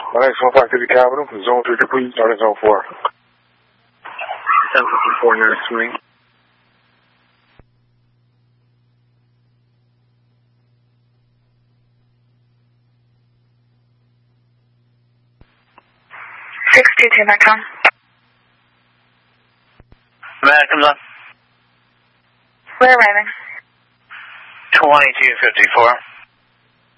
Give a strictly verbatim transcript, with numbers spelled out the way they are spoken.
My next one five to the Capital, zone three, please, start at zone four. seven fifty-four, nearest swing. six two two, Macon. Macon, We're arriving. twenty-two fifty-four.